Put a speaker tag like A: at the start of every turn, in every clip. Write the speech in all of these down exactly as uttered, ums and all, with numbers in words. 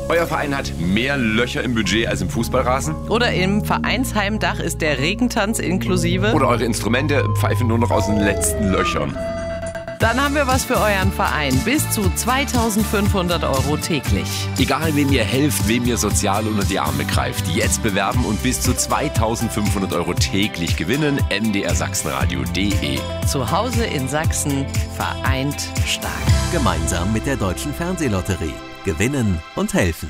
A: Euer Verein hat mehr Löcher im Budget als im Fußballrasen?
B: Oder im Vereinsheimdach ist der Regentanz inklusive?
A: Oder eure Instrumente pfeifen nur noch aus den letzten Löchern?
B: Dann haben wir was für euren Verein. Bis zu zweitausendfünfhundert Euro täglich.
A: Egal, wem ihr helft, wem ihr sozial unter die Arme greift. Jetzt bewerben und bis zu zweitausendfünfhundert Euro täglich gewinnen. m d r sachsenradio punkt d e.
B: Zu Hause in Sachsen, vereint stark.
C: Gemeinsam mit der Deutschen Fernsehlotterie. Gewinnen und helfen.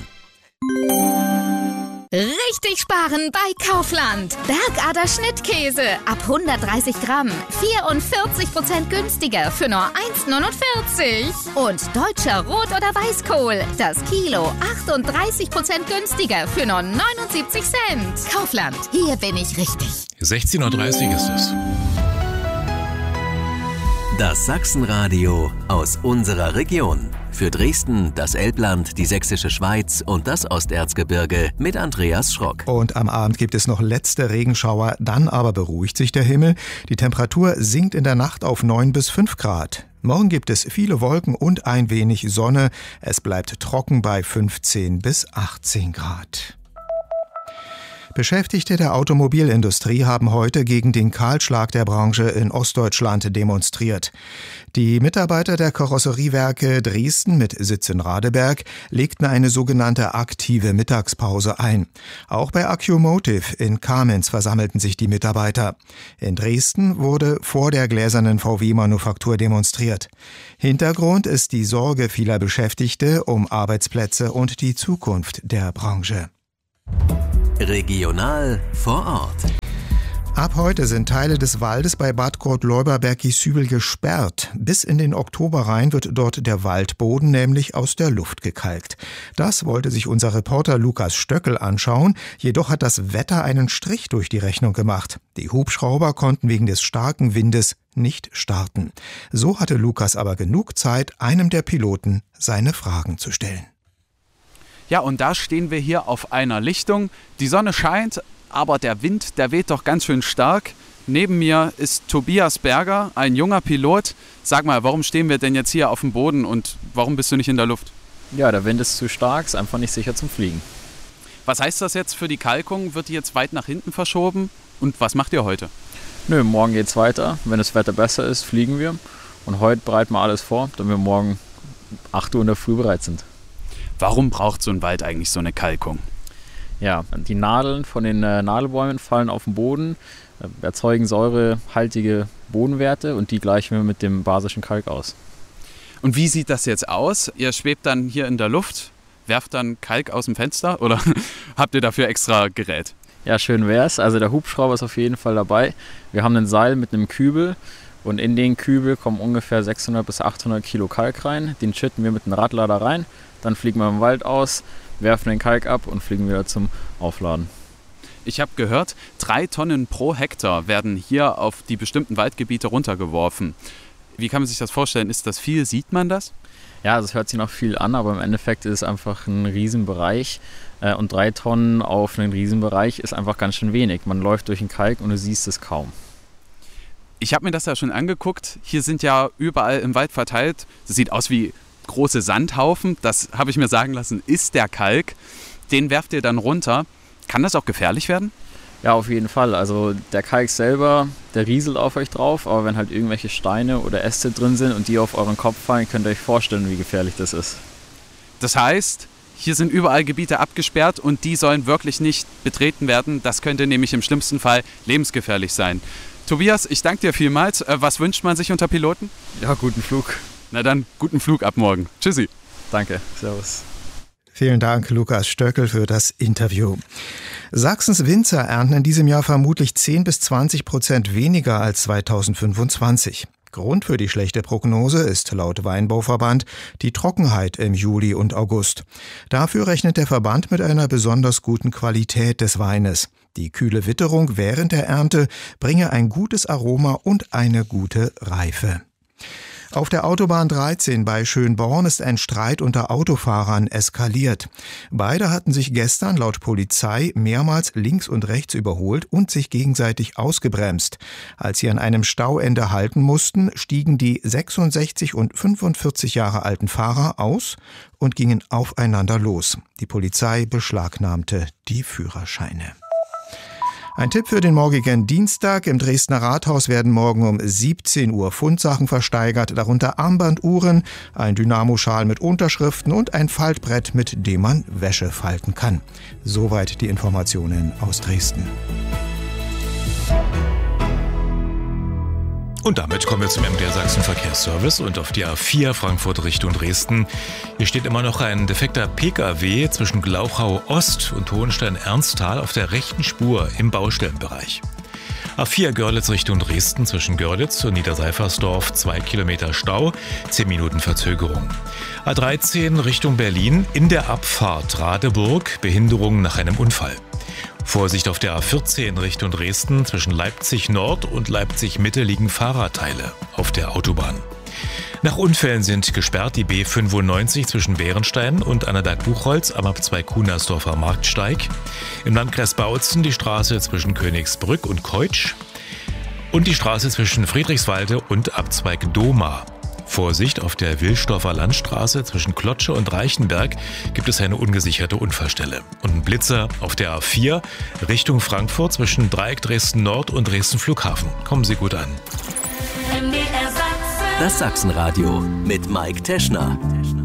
D: Richtig sparen bei Kaufland. Bergader Schnittkäse ab hundertdreißig Gramm. vierundvierzig Prozent günstiger für nur eins neunundvierzig. Und deutscher Rot- oder Weißkohl. Das Kilo achtunddreißig Prozent günstiger für nur neunundsiebzig Cent. Kaufland, hier bin ich richtig.
E: sechzehn Uhr dreißig ist es.
C: Das Sachsenradio aus unserer Region. Für Dresden, das Elbland, die Sächsische Schweiz und das Osterzgebirge mit Andreas Schrock.
F: Und am Abend gibt es noch letzte Regenschauer, dann aber beruhigt sich der Himmel. Die Temperatur sinkt in der Nacht auf neun bis fünf Grad. Morgen gibt es viele Wolken und ein wenig Sonne. Es bleibt trocken bei fünfzehn bis achtzehn Grad. Beschäftigte der Automobilindustrie haben heute gegen den Kahlschlag der Branche in Ostdeutschland demonstriert. Die Mitarbeiter der Karosseriewerke Dresden mit Sitz in Radeberg legten eine sogenannte aktive Mittagspause ein. Auch bei Accumotive in Kamenz versammelten sich die Mitarbeiter. In Dresden wurde vor der gläsernen V W-Manufaktur demonstriert. Hintergrund ist die Sorge vieler Beschäftigte um Arbeitsplätze und die Zukunft der Branche.
C: Regional vor Ort.
F: Ab heute sind Teile des Waldes bei Bad Gott-Leuberberg-Giesshübel gesperrt. Bis in den Oktober rein wird dort der Waldboden nämlich aus der Luft gekalkt. Das wollte sich unser Reporter Lukas Stöckel anschauen, jedoch hat das Wetter einen Strich durch die Rechnung gemacht. Die Hubschrauber konnten wegen des starken Windes nicht starten. So hatte Lukas aber genug Zeit, einem der Piloten seine Fragen zu stellen.
G: Ja, und da stehen wir hier auf einer Lichtung. Die Sonne scheint, aber der Wind, der weht doch ganz schön stark. Neben mir ist Tobias Berger, ein junger Pilot. Sag mal, warum stehen wir denn jetzt hier auf dem Boden und warum bist du nicht in der Luft?
H: Ja, der Wind ist zu stark, ist einfach nicht sicher zum Fliegen.
G: Was heißt das jetzt für die Kalkung? Wird die jetzt weit nach hinten verschoben? Und was macht ihr heute?
H: Nö, morgen geht's weiter. Wenn das Wetter besser ist, fliegen wir. Und heute bereiten wir alles vor, damit wir morgen acht Uhr in der Früh bereit sind.
G: Warum braucht so ein Wald eigentlich so eine Kalkung?
H: Ja, die Nadeln von den äh, Nadelbäumen fallen auf den Boden, äh, erzeugen säurehaltige Bodenwerte und die gleichen wir mit dem basischen Kalk aus.
G: Und wie sieht das jetzt aus? Ihr schwebt dann hier in der Luft, werft dann Kalk aus dem Fenster oder habt ihr dafür extra Gerät?
H: Ja, schön wär's. Also der Hubschrauber ist auf jeden Fall dabei. Wir haben ein Seil mit einem Kübel und in den Kübel kommen ungefähr sechshundert bis achthundert Kilo Kalk rein. Den schütten wir mit einem Radlader rein. Dann fliegen wir im Wald aus, werfen den Kalk ab und fliegen wieder zum Aufladen.
G: Ich habe gehört, drei Tonnen pro Hektar werden hier auf die bestimmten Waldgebiete runtergeworfen. Wie kann man sich das vorstellen? Ist das viel? Sieht man das?
H: Ja, das hört sich noch viel an, aber im Endeffekt ist es einfach ein Riesenbereich. Und drei Tonnen auf einen Riesenbereich ist einfach ganz schön wenig. Man läuft durch den Kalk und du siehst es kaum.
G: Ich habe mir das ja schon angeguckt. Hier sind ja überall im Wald verteilt. Das sieht aus wie große Sandhaufen, das habe ich mir sagen lassen, ist der Kalk. Den werft ihr dann runter. Kann das auch gefährlich werden?
H: Ja, auf jeden Fall. Also der Kalk selber, der rieselt auf euch drauf, aber wenn halt irgendwelche Steine oder Äste drin sind und die auf euren Kopf fallen, könnt ihr euch vorstellen, wie gefährlich das ist.
G: Das heißt, hier sind überall Gebiete abgesperrt und die sollen wirklich nicht betreten werden. Das könnte nämlich im schlimmsten Fall lebensgefährlich sein. Tobias, ich danke dir vielmals. Was wünscht man sich unter Piloten?
H: Ja, guten Flug.
G: Na dann, guten Flug ab morgen. Tschüssi.
H: Danke, servus.
F: Vielen Dank, Lukas Stöckel, für das Interview. Sachsens Winzer ernten in diesem Jahr vermutlich zehn bis zwanzig Prozent weniger als zweitausendfünfundzwanzig. Grund für die schlechte Prognose ist laut Weinbauverband die Trockenheit im Juli und August. Dafür rechnet der Verband mit einer besonders guten Qualität des Weines. Die kühle Witterung während der Ernte bringe ein gutes Aroma und eine gute Reife. Auf der Autobahn dreizehn bei Schönborn ist ein Streit unter Autofahrern eskaliert. Beide hatten sich gestern laut Polizei mehrmals links und rechts überholt und sich gegenseitig ausgebremst. Als sie an einem Stauende halten mussten, stiegen die sechsundsechzig und fünfundvierzig Jahre alten Fahrer aus und gingen aufeinander los. Die Polizei beschlagnahmte die Führerscheine. Ein Tipp für den morgigen Dienstag. Im Dresdner Rathaus werden morgen um siebzehn Uhr Fundsachen versteigert, darunter Armbanduhren, ein Dynamoschal mit Unterschriften und ein Faltbrett, mit dem man Wäsche falten kann. Soweit die Informationen aus Dresden.
E: Und damit kommen wir zum M D R Sachsen Verkehrsservice und auf die A vier Frankfurt Richtung Dresden. Hier steht immer noch ein defekter P K W zwischen Glauchau Ost und Hohenstein-Ernsthal auf der rechten Spur im Baustellenbereich. A vier Görlitz Richtung Dresden zwischen Görlitz und Niederseifersdorf zwei Kilometer Stau, zehn Minuten Verzögerung. A dreizehn Richtung Berlin in der Abfahrt Radeburg, Behinderung nach einem Unfall. Vorsicht auf der A vierzehn Richtung Dresden, zwischen Leipzig Nord und Leipzig Mitte liegen Fahrradteile auf der Autobahn. Nach Unfällen sind gesperrt die B fünfundneunzig zwischen Bärenstein und Annaberg-Buchholz am Ab zwei Kunersdorfer Marktsteig. Im Landkreis Bautzen die Straße zwischen Königsbrück und Keutsch und die Straße zwischen Friedrichswalde und Abzweig Doma. Vorsicht, auf der Wilsdorfer Landstraße zwischen Klotsche und Reichenberg gibt es eine ungesicherte Unfallstelle. Und ein Blitzer auf der A vier Richtung Frankfurt zwischen Dreieck Dresden Nord und Dresden Flughafen. Kommen Sie gut an.
C: Das Sachsenradio mit Mike Teschner.